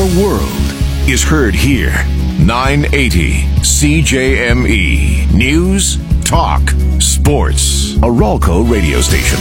Your world is heard here. 980 CJME. News, talk, sports. A Ralco radio station.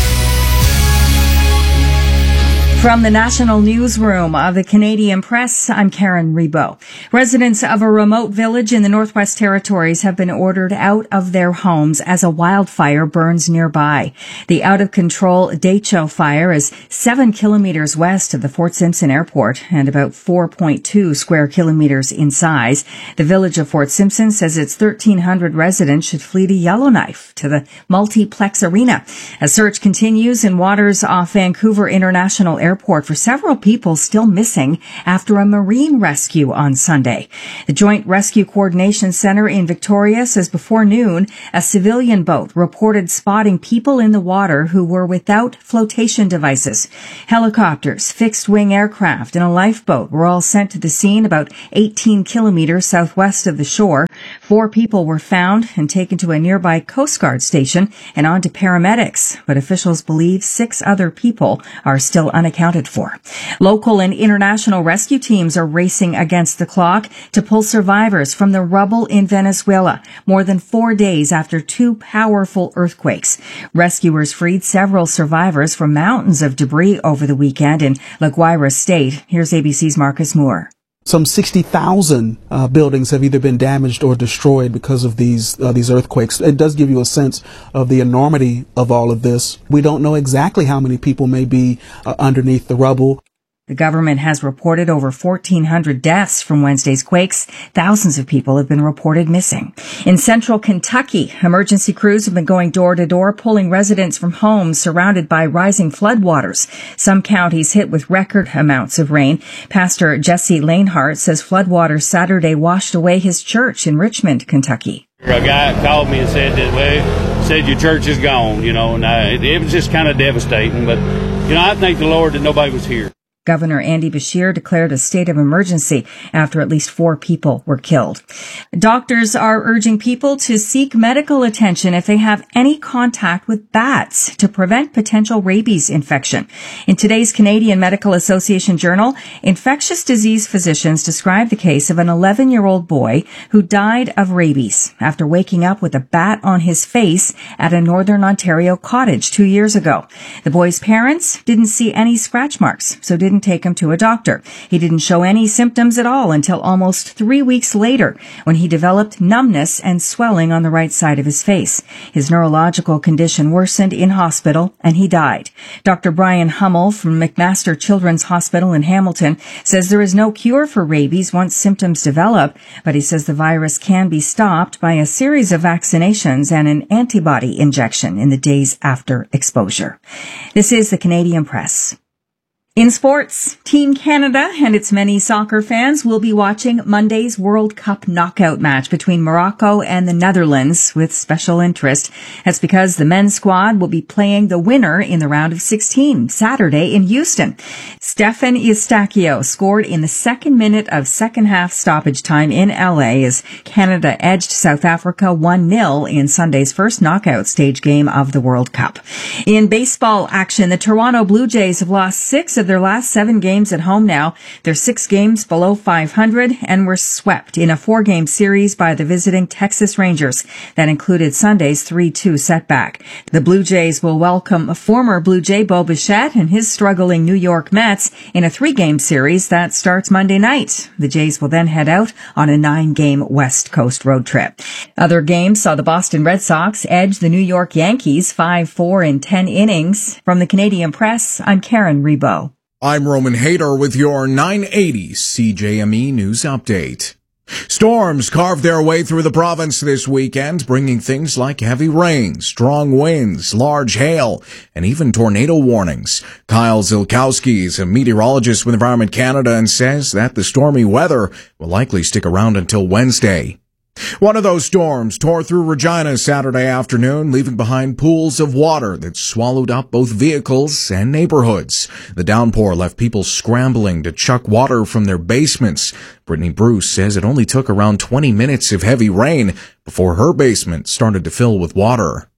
From the National Newsroom of the Canadian Press, I'm Karen Rebo. Residents of a remote village in the Northwest Territories have been ordered out of their homes as a wildfire burns nearby. The out-of-control Decho fire is 7 kilometers west of the Fort Simpson Airport and about 4.2 square kilometers in size. The village of Fort Simpson says its 1,300 residents should flee to Yellowknife to the Multiplex Arena. A search continues in waters off Vancouver International Airport for several people still missing after a marine rescue on Sunday. The Joint Rescue Coordination Center in Victoria says before noon, a civilian boat reported spotting people in the water who were without flotation devices. Helicopters, fixed-wing aircraft, and a lifeboat were all sent to the scene about 18 kilometers southwest of the shore. 4 people were found and taken to a nearby Coast Guard station and on to paramedics, but officials believe 6 other people are still unaccounted for. Local and international rescue teams are racing against the clock to pull survivors from the rubble in Venezuela more than 4 days after 2 powerful earthquakes. Rescuers freed several survivors from mountains of debris over the weekend in La Guaira State. Here's ABC's Marcus Moore. Some 60,000 buildings have either been damaged or destroyed because of these earthquakes. It does give you a sense of the enormity of all of this. We don't know exactly how many people may be underneath the rubble. The government has reported over 1,400 deaths from Wednesday's quakes. Thousands of people have been reported missing. In central Kentucky, emergency crews have been going door to door, pulling residents from homes surrounded by rising floodwaters. Some counties hit with record amounts of rain. Pastor Jesse Lanehart says floodwaters Saturday washed away his church in Richmond, Kentucky. A guy called me and said that, well, said your church is gone, and it was just kind of devastating. But, I thank the Lord that nobody was here. Governor Andy Beshear declared a state of emergency after at least 4 people were killed. Doctors are urging people to seek medical attention if they have any contact with bats to prevent potential rabies infection. In today's Canadian Medical Association Journal, infectious disease physicians describe the case of an 11-year-old boy who died of rabies after waking up with a bat on his face at a Northern Ontario cottage 2 years ago. The boy's parents didn't see any scratch marks, so didn't take him to a doctor. He didn't show any symptoms at all until almost 3 weeks later when he developed numbness and swelling on the right side of his face. His neurological condition worsened in hospital and he died. Dr. Brian Hummel from McMaster Children's Hospital in Hamilton says there is no cure for rabies once symptoms develop, but he says the virus can be stopped by a series of vaccinations and an antibody injection in the days after exposure. This is the Canadian Press. In sports, Team Canada and its many soccer fans will be watching Monday's World Cup knockout match between Morocco and the Netherlands with special interest. That's because the men's squad will be playing the winner in the round of 16 Saturday in Houston. Stefan Eustáquio scored in the 2nd minute of second half stoppage time in LA as Canada edged South Africa 1-0 in Sunday's first knockout stage game of the World Cup. In baseball action, the Toronto Blue Jays have lost 6 of their last 7 games at home now. They're 6 games below 500 and were swept in a 4-game series by the visiting Texas Rangers. That included Sunday's 3-2 setback. The Blue Jays will welcome former Blue Jay Bo Bichette and his struggling New York Mets in a 3-game series that starts Monday night. The Jays will then head out on a 9-game West Coast road trip. Other games saw the Boston Red Sox edge the New York Yankees 5-4 in 10 innings. From the Canadian Press, I'm Karen Rebo. I'm Roman Hayter with your 980 CJME News Update. Storms carved their way through the province this weekend, bringing things like heavy rain, strong winds, large hail, and even tornado warnings. Kyle Zilkowski is a meteorologist with Environment Canada and says that the stormy weather will likely stick around until Wednesday. One of those storms tore through Regina Saturday afternoon, leaving behind pools of water that swallowed up both vehicles and neighborhoods. The downpour left people scrambling to chuck water from their basements. Brittany Bruce says it only took around 20 minutes of heavy rain before her basement started to fill with water.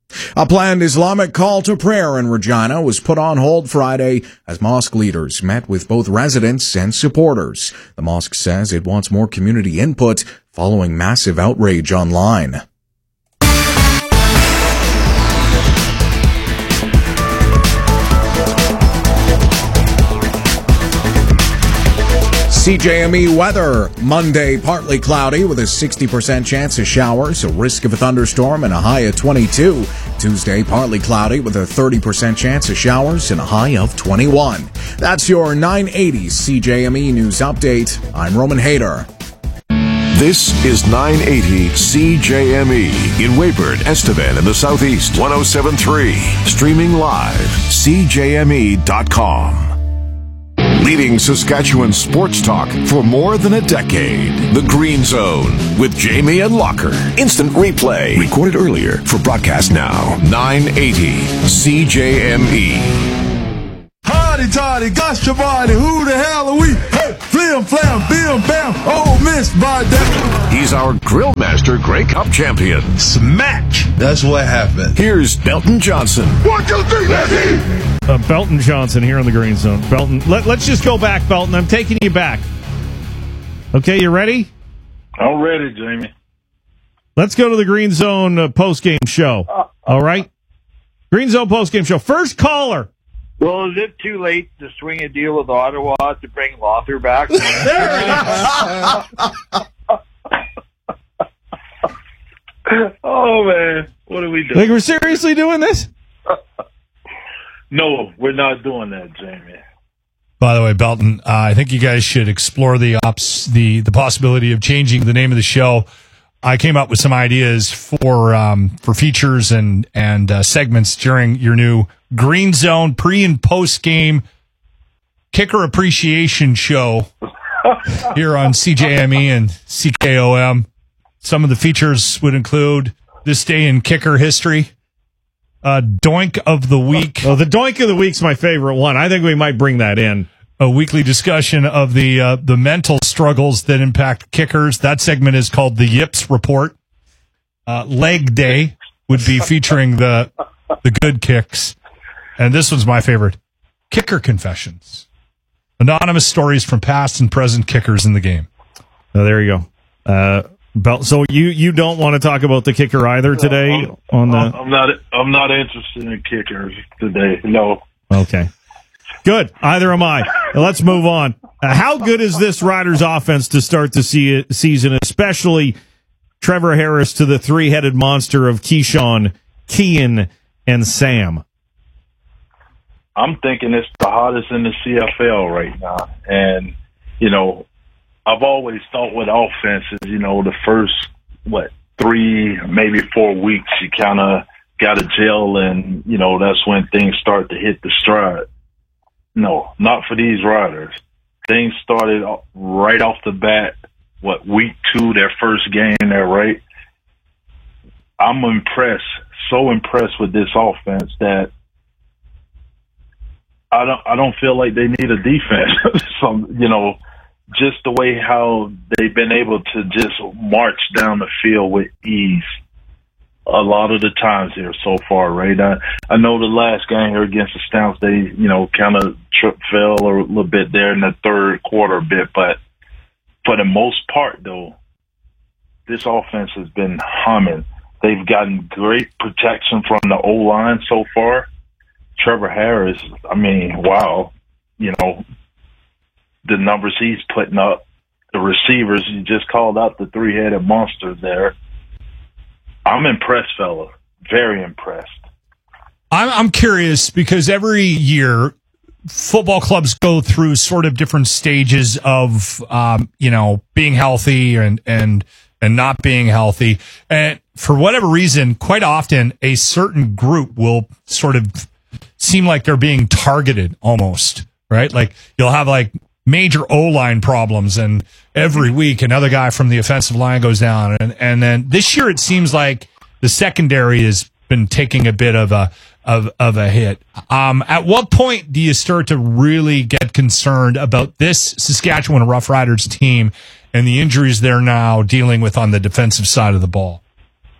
A planned Islamic call to prayer in Regina was put on hold Friday as mosque leaders met with both residents and supporters. The mosque says it wants more community input following massive outrage online. CJME weather. Monday, partly cloudy with a 60% chance of showers, a risk of a thunderstorm, and a high of 22. Tuesday, partly cloudy with a 30% chance of showers and a high of 21. That's your 980 CJME News Update. I'm Roman Hayter. This is 980 CJME in Weyburn, Estevan in the Southeast, 107.3. Streaming live, CJME.com. Leading Saskatchewan sports talk for more than a decade. The Green Zone with Jamie and Locker. Instant replay. Recorded earlier for broadcast now. 980 CJME. Hardy toddy, gosh body, who the hell are we? Hey, flim flam, bim bam, oh miss by that. He's our grill master, Grey Cup champion. Smack! That's what happened. Here's Belton Johnson. 1, 2, 3, let's eat! Belton Johnson here on the Green Zone. Belton, let's just go back, Belton. I'm taking you back. Okay, you ready? I'm ready, Jamie. Let's go to the Green Zone post-game show. All right? Green Zone post-game show. First caller. Well, is it too late to swing a deal with Ottawa to bring Lothar back? Oh, man. What are we doing? Like, we're seriously doing this? No, we're not doing that, Jamie. By the way, Belton, I think you guys should explore the possibility of changing the name of the show. I came up with some ideas for features and segments during your new Green Zone pre and post game kicker appreciation show here on CJME and CKOM. Some of the features would include this day in kicker history. Doink of the week. Oh, the Doink of the week's my favorite one. I think we might bring that in. A weekly discussion of the mental struggles that impact kickers. That segment is called the Yips Report. Leg Day would be featuring the good kicks. And this one's my favorite. Kicker Confessions. Anonymous stories from past and present kickers in the game. Oh, there you go. So you don't want to talk about the kicker either today? I'm not interested in kickers today. No. Okay. Good. Either am I. Let's move on. How good is this Riders offense to start the season, especially Trevor Harris to the three-headed monster of Keyshawn, Kean, and Sam? I'm thinking it's the hottest in the CFL right now. And, you know, I've always thought with offenses, you know, the first, 3, maybe 4 weeks, you kind of got to gel, and, you know, that's when things start to hit the stride. No, not for these Riders. Things started right off the bat, week 2, their first game there, right? I'm impressed, so impressed with this offense that I don't feel like they need a defense. You know, just the way how they've been able to just march down the field with ease a lot of the times here so far, right? I know the last game here against the Stamps, they, you know, kind of fell a little bit there in the third quarter a bit, but for the most part, though, this offense has been humming. They've gotten great protection from the O-line so far. Trevor Harris, I mean, wow, you know, the numbers he's putting up, the receivers, you just called out the three-headed monster there. I'm impressed, fella. Very impressed. I'm curious because every year football clubs go through sort of different stages of, being healthy and not being healthy. And for whatever reason, quite often a certain group will sort of seem like they're being targeted almost, right? Like you'll have like major O-line problems, and every week another guy from the offensive line goes down. And then this year it seems like the secondary has been taking a bit of a hit. At what point do you start to really get concerned about this Saskatchewan Roughriders team and the injuries they're now dealing with on the defensive side of the ball?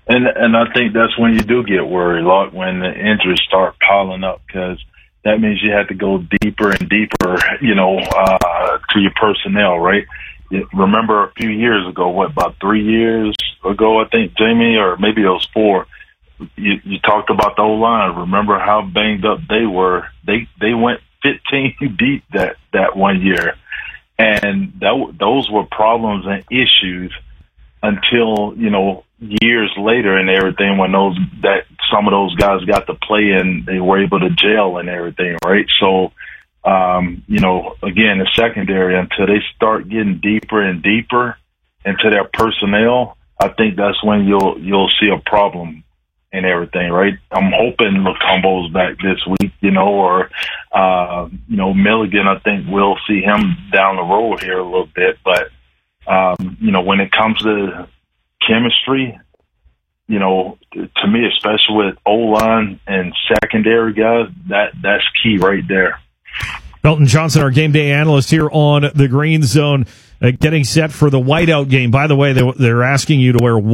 And I think that's when you do get worried, like when the injuries start piling up, because that means you have to go deeper and deeper, to your personnel, right? Remember a few years ago, about 3 years ago, I think, Jamie, or maybe it was 4, you talked about the O-line. Remember how banged up they were? They went 15 deep that 1 year. And those were problems and issues until, years later and everything, when some of those guys got to play and they were able to gel and everything, right? So, again, the secondary, until they start getting deeper and deeper into their personnel, I think that's when you'll see a problem and everything, right? I'm hoping Lukumbo's back this week, or Milligan. I think we'll see him down the road here a little bit, but when it comes to chemistry, to me, especially with O-line and secondary guys, that's key right there. Belton Johnson, our game day analyst here on the Green Zone, getting set for the whiteout game. By the way, they're asking you to wear